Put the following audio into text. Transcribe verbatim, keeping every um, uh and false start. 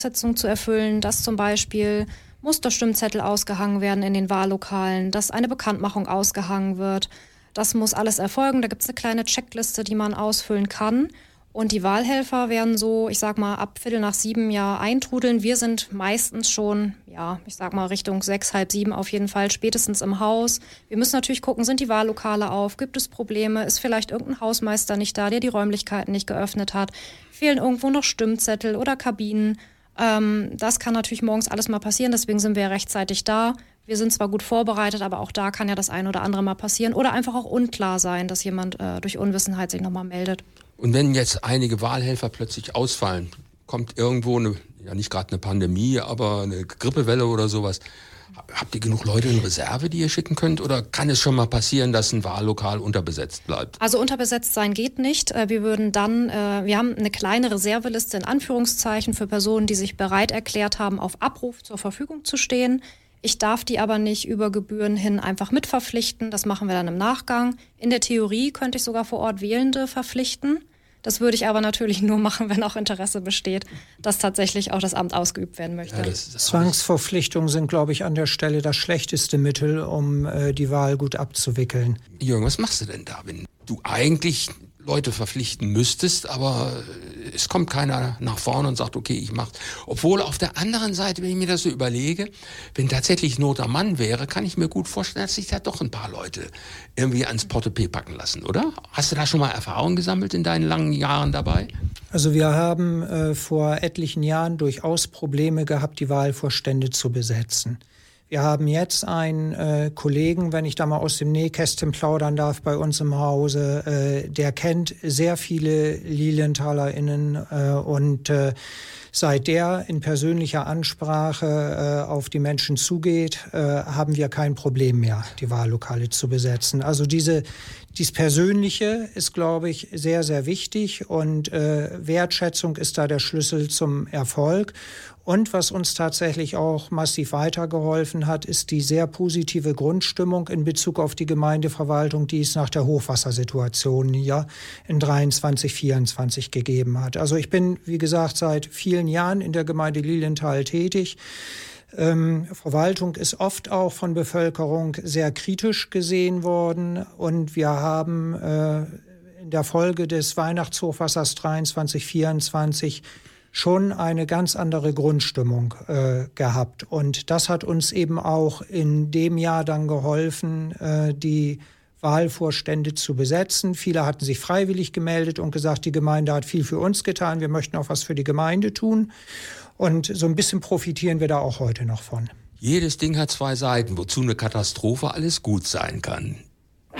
Voraussetzungen zu erfüllen, dass zum Beispiel Musterstimmzettel ausgehangen werden in den Wahllokalen, dass eine Bekanntmachung ausgehangen wird. Das muss alles erfolgen. Da gibt es eine kleine Checkliste, die man ausfüllen kann. Und die Wahlhelfer werden so, ich sag mal, ab Viertel nach sieben ja eintrudeln. Wir sind meistens schon, ja, ich sag mal Richtung sechs, halb sieben auf jeden Fall, spätestens im Haus. Wir müssen natürlich gucken, sind die Wahllokale auf? Gibt es Probleme? Ist vielleicht irgendein Hausmeister nicht da, der die Räumlichkeiten nicht geöffnet hat? Fehlen irgendwo noch Stimmzettel oder Kabinen? Ähm, das kann natürlich morgens alles mal passieren, deswegen sind wir ja rechtzeitig da. Wir sind zwar gut vorbereitet, aber auch da kann ja das eine oder andere mal passieren. Oder einfach auch unklar sein, dass jemand äh, durch Unwissenheit sich nochmal meldet. Und wenn jetzt einige Wahlhelfer plötzlich ausfallen, kommt irgendwo eine, ja nicht gerade eine Pandemie, aber eine Grippewelle oder sowas. Habt ihr genug Leute in Reserve, die ihr schicken könnt? Oder kann es schon mal passieren, dass ein Wahllokal unterbesetzt bleibt? Also unterbesetzt sein geht nicht. Wir würden dann, wir haben eine kleine Reserveliste in Anführungszeichen für Personen, die sich bereit erklärt haben, auf Abruf zur Verfügung zu stehen. Ich darf die aber nicht über Gebühren hin einfach mitverpflichten. Das machen wir dann im Nachgang. In der Theorie könnte ich sogar vor Ort Wählende verpflichten. Das würde ich aber natürlich nur machen, wenn auch Interesse besteht, dass tatsächlich auch das Amt ausgeübt werden möchte. Ja, das, das Zwangsverpflichtungen sind, glaube ich, an der Stelle das schlechteste Mittel, um äh, die Wahl gut abzuwickeln. Jürgen, was machst du denn da, wenn du eigentlich Leute verpflichten müsstest, aber es kommt keiner nach vorne und sagt, okay, ich mach's. Obwohl auf der anderen Seite, wenn ich mir das so überlege, wenn tatsächlich Not am Mann wäre, kann ich mir gut vorstellen, dass sich da doch ein paar Leute irgendwie ans Portepee packen lassen, oder? Hast du da schon mal Erfahrung gesammelt in deinen langen Jahren dabei? Also wir haben äh, vor etlichen Jahren durchaus Probleme gehabt, die Wahlvorstände zu besetzen. Wir haben jetzt einen äh, Kollegen, wenn ich da mal aus dem Nähkästchen plaudern darf, bei uns im Hause, äh, der kennt sehr viele LilienthalerInnen äh, und äh, seit der in persönlicher Ansprache äh, auf die Menschen zugeht, äh, haben wir kein Problem mehr, die Wahllokale zu besetzen. Also diese Dies Persönliche ist, glaube ich, sehr, sehr wichtig und äh, Wertschätzung ist da der Schlüssel zum Erfolg. Und was uns tatsächlich auch massiv weitergeholfen hat, ist die sehr positive Grundstimmung in Bezug auf die Gemeindeverwaltung, die es nach der Hochwassersituation ja in dreiundzwanzig, vierundzwanzig gegeben hat. Also ich bin, wie gesagt, seit vielen Jahren in der Gemeinde Lilienthal tätig. Ähm, Verwaltung ist oft auch von Bevölkerung sehr kritisch gesehen worden und wir haben äh, in der Folge des Weihnachtshochwassers dreiundzwanzig, vierundzwanzig schon eine ganz andere Grundstimmung äh, gehabt und das hat uns eben auch in dem Jahr dann geholfen, äh, die Wahlvorstände zu besetzen. Viele hatten sich freiwillig gemeldet und gesagt, die Gemeinde hat viel für uns getan, wir möchten auch was für die Gemeinde tun. Und so ein bisschen profitieren wir da auch heute noch von. Jedes Ding hat zwei Seiten, wozu eine Katastrophe alles gut sein kann.